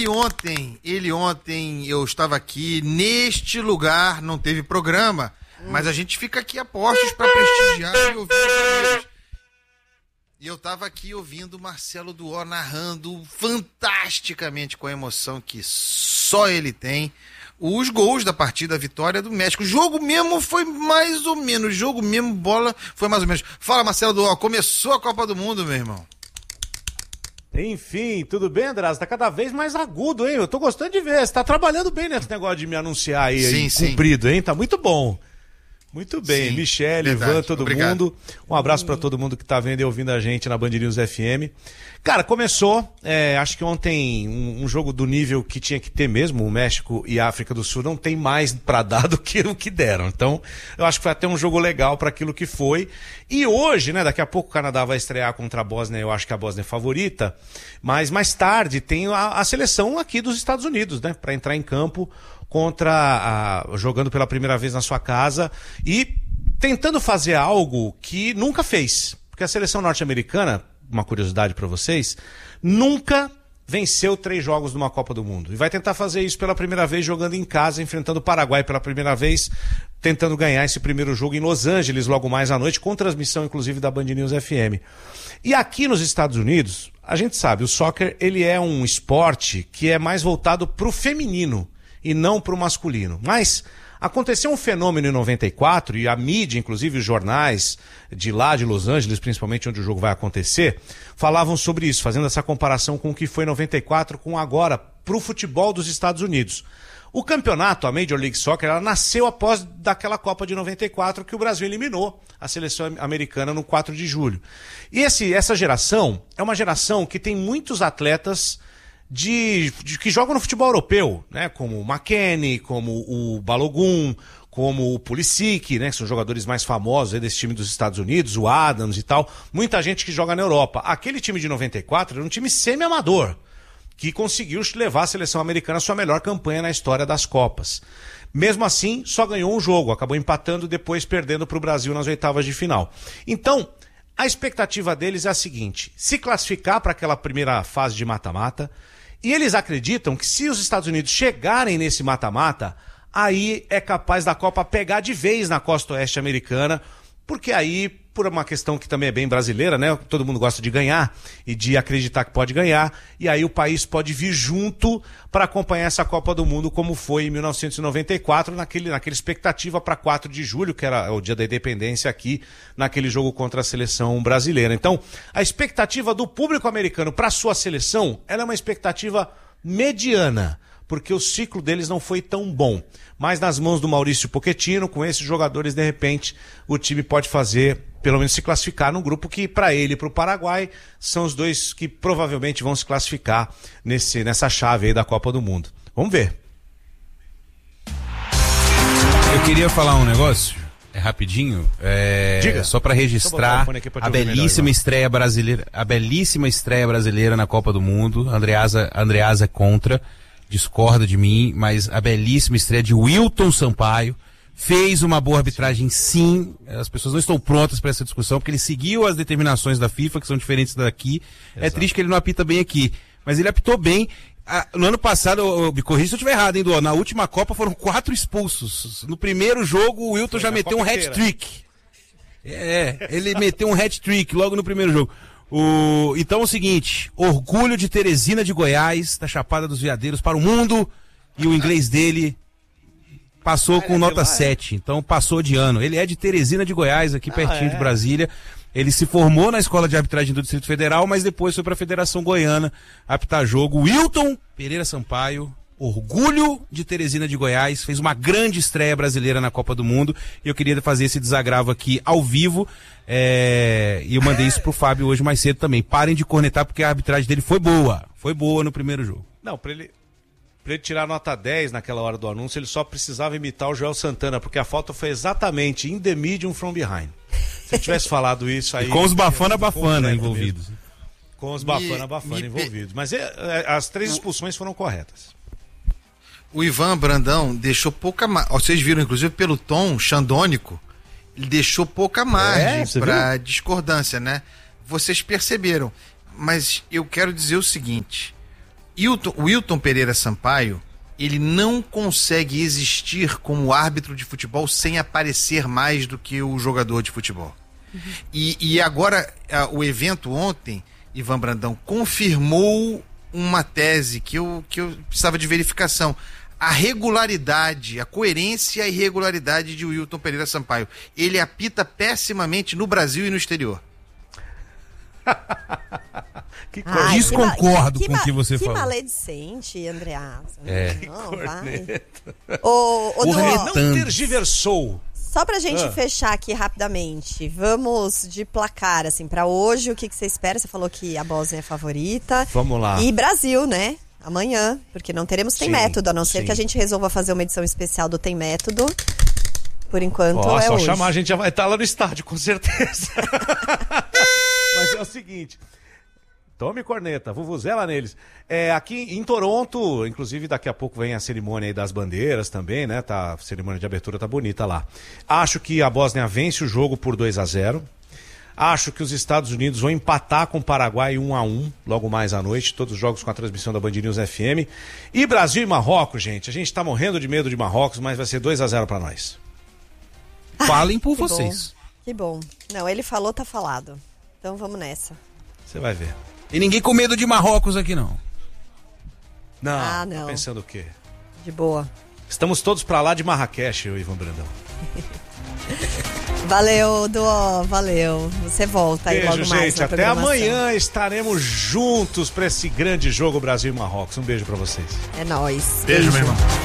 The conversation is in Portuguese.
ele ontem, eu estava aqui neste lugar, não teve programa, mas a gente fica aqui a postos para prestigiar e ouvir os amigos. E eu estava aqui ouvindo o Marcelo Duó narrando fantasticamente, com a emoção que só ele tem, os gols da partida, a vitória do México. O jogo mesmo foi mais ou menos, bola foi mais ou menos. Fala, Marcelo Duó, começou a Copa do Mundo, meu irmão. Enfim, tudo bem, Andrés? Tá cada vez mais agudo, hein? Eu tô gostando de ver, você tá trabalhando bem nesse negócio de me anunciar aí, cumprido, hein? Tá muito bom. Muito bem, Michele, Ivan, todo mundo. Um abraço para todo mundo que tá vendo e ouvindo a gente na Band News FM. Cara, começou, acho que ontem, um jogo do nível que tinha que ter mesmo, o México e a África do Sul não tem mais para dar do que o que deram. Então, eu acho que foi até um jogo legal para aquilo que foi. E hoje, né, daqui a pouco o Canadá vai estrear contra a Bósnia, eu acho que a Bósnia é favorita, mas mais tarde tem a seleção aqui dos Estados Unidos, né, para entrar em campo jogando pela primeira vez na sua casa e tentando fazer algo que nunca fez. Porque a seleção norte-americana, uma curiosidade para vocês, nunca venceu 3 jogos numa Copa do Mundo. E vai tentar fazer isso pela primeira vez jogando em casa, enfrentando o Paraguai pela primeira vez, tentando ganhar esse primeiro jogo em Los Angeles logo mais à noite, com transmissão inclusive da Band News FM. E aqui nos Estados Unidos, a gente sabe, o soccer ele é um esporte que é mais voltado para o feminino e não para o masculino. Mas aconteceu um fenômeno em 94, e a mídia, inclusive os jornais de lá, de Los Angeles, principalmente onde o jogo vai acontecer, falavam sobre isso, fazendo essa comparação com o que foi em 94 com agora, para o futebol dos Estados Unidos. O campeonato, a Major League Soccer, ela nasceu após daquela Copa de 94 que o Brasil eliminou a seleção americana no 4 de julho. E essa geração é uma geração que tem muitos atletas que jogam no futebol europeu, né? Como o McKennie, como o Balogun, como o Pulisic, né? Que são jogadores mais famosos aí desse time dos Estados Unidos, o Adams e tal. Muita gente que joga na Europa. Aquele time de 94 era um time semi-amador, que conseguiu levar a seleção americana à sua melhor campanha na história das Copas. Mesmo assim, só ganhou um jogo, acabou empatando, depois perdendo para o Brasil nas oitavas de final. Então, a expectativa deles é a seguinte: se classificar para aquela primeira fase de mata-mata. E eles acreditam que se os Estados Unidos chegarem nesse mata-mata, aí é capaz da Copa pegar de vez na costa oeste americana, porque aí, por uma questão que também é bem brasileira, né? Todo mundo gosta de ganhar e de acreditar que pode ganhar, e aí o país pode vir junto para acompanhar essa Copa do Mundo, como foi em 1994, naquela expectativa para 4 de julho, que era o dia da independência aqui, naquele jogo contra a seleção brasileira. Então, a expectativa do público americano para a sua seleção, ela é uma expectativa mediana, porque o ciclo deles não foi tão bom. Mas nas mãos do Maurício Pochettino, com esses jogadores, de repente, o time pode fazer, pelo menos se classificar num grupo que, para ele e para o Paraguai, são os dois que provavelmente vão se classificar nessa chave aí da Copa do Mundo. Vamos ver. Eu queria falar um negócio, rapidinho, Diga. só para registrar a belíssima estreia brasileira na Copa do Mundo. Andreasa é contra, discorda de mim, mas a belíssima estreia de Wilton Sampaio fez uma boa arbitragem, sim. As pessoas não estão prontas para essa discussão, porque ele seguiu as determinações da FIFA, que são diferentes daqui. Exato. É triste que ele não apita bem aqui, mas ele apitou bem. No ano passado, me corrija se eu estiver errado, hein, Duó? Na última Copa foram 4 expulsos. No primeiro jogo, o Wilton já meteu um hat-trick. Ele meteu um hat-trick logo no primeiro jogo. Então é o seguinte: orgulho de Teresina de Goiás, da Chapada dos Veadeiros para o mundo, e o inglês dele passou com nota 7, então passou de ano. Ele é de Teresina de Goiás, aqui pertinho de Brasília. Ele se formou na Escola de Arbitragem do Distrito Federal, mas depois foi para a Federação Goiana apitar jogo. Wilton Pereira Sampaio, orgulho de Teresina de Goiás, fez uma grande estreia brasileira na Copa do Mundo, e eu queria fazer esse desagravo aqui ao vivo, e eu mandei isso pro Fábio hoje mais cedo também. Parem de cornetar, porque a arbitragem dele foi boa no primeiro jogo. Não, pra ele tirar nota 10 naquela hora do anúncio, ele só precisava imitar o Joel Santana, porque a falta foi exatamente in the medium from behind. Se eu tivesse falado isso aí... E com os Bafana envolvidos. Mesmo. Com os Bafana envolvidos. Mas as 3 expulsões foram corretas. O Ivan Brandão deixou pouca margem. Vocês viram, inclusive, pelo tom xandônico, ele deixou pouca margem para discordância, né? Vocês perceberam. Mas eu quero dizer o seguinte: O Wilton Pereira Sampaio, ele não consegue existir como árbitro de futebol sem aparecer mais do que o jogador de futebol. E agora, o evento ontem, Ivan Brandão, confirmou uma tese que eu precisava de verificação. A regularidade, a coerência e a irregularidade de Wilton Pereira Sampaio. Ele apita pessimamente no Brasil e no exterior. Que desconcordo com o que você falou. Que maledicente, Andreasa. Não, vai. Não tergiversou. Só pra gente fechar aqui rapidamente, vamos de placar, assim, pra hoje, o que você espera? Você falou que a Bósnia é favorita. Vamos lá. E Brasil, né? Amanhã, porque não teremos Tem Método, a não ser que a gente resolva fazer uma edição especial do Tem Método. Por enquanto é só hoje. chamar, a gente já vai estar lá no estádio, com certeza. Mas é o seguinte... Tome corneta, vuvuzela neles. Aqui em Toronto, inclusive daqui a pouco vem a cerimônia aí das bandeiras também, né? A cerimônia de abertura tá bonita lá. Acho que a Bósnia vence o jogo por 2-0. Acho que os Estados Unidos vão empatar com o Paraguai 1-1, logo mais à noite. Todos os jogos com a transmissão da Band News FM. E Brasil e Marrocos, gente. A gente tá morrendo de medo de Marrocos, mas vai ser 2-0 pra nós. Falem por vocês. Que bom. Não, ele falou, tá falado. Então vamos nessa. Você vai ver. E ninguém com medo de Marrocos aqui, não. Não, não. Tá pensando o quê? De boa. Estamos todos pra lá de Marrakech, o Ivan Brandão. Valeu, Duó, valeu. Você volta aí logo mais. Gente, até amanhã estaremos juntos pra esse grande jogo Brasil e Marrocos. Um beijo pra vocês. É nóis. Beijo, meu irmão.